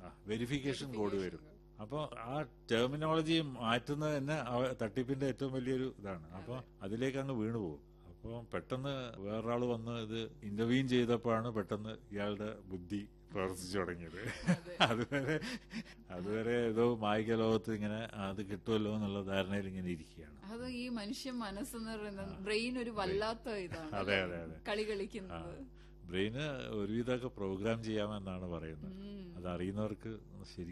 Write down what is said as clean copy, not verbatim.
Verification code വരും. അപ്പോൾ ആ ടെർമിനോളജി മാറ്റുന്നത് തന്നെ തട്ടിപ്പിന്റെ ഏറ്റവും വലിയൊരു ഇതാണ്. അപ്പോൾ അതിലേക്ക് അങ്ങ് വീണുപോകും. അപ്പോൾ പെട്ടെന്ന് വേറൊരാൾ വന്ന് ഇത് ഇന്റർവ്യൂ ചെയ്തപ്പോഴാണ് പെട്ടെന്ന് ഇയാളുടെ ബുദ്ധി പ്രവർത്തിച്ചു തുടങ്ങിയത്. അതുവരെ ഏതോ മായിക ലോകത്ത് ഇങ്ങനെ അത് കിട്ടുമല്ലോ എന്നുള്ള ധാരണയിൽ ഇങ്ങനെ ഇരിക്കുകയാണ്. അത് ഈ മനുഷ്യ മനസ്സെന്ന് പറയുന്നത് ബ്രെയിൻ ഒരു വല്ലാത്ത ഇതാണ്. അതെ അതെ അതെ, കളി കളിക്കുന്നത്. ബ്രെയിന് ഒരുവിധമൊക്കെ പ്രോഗ്രാം ചെയ്യാമെന്നാണ് പറയുന്നത്. അത് അറിയുന്നവർക്ക് ശരി